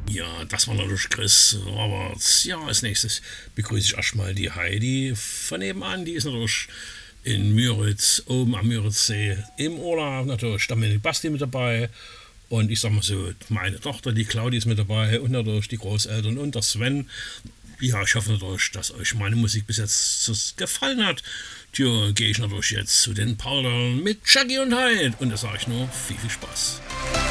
Ja, das war natürlich Chris Roberts. Ja, als nächstes begrüße ich erstmal die Heidi von nebenan. Die ist natürlich in Müritz, oben am Müritzsee im Urlaub. Natürlich Dominik Basti mit dabei. Und ich sag mal so, meine Tochter, die Claudia ist mit dabei und natürlich die Großeltern und der Sven. Ja, ich hoffe natürlich, dass euch meine Musik bis jetzt gefallen hat. Tja, gehe ich natürlich jetzt zu den Paulern mit Shaggy und Hyde. Und da sage ich nur viel, viel Spaß.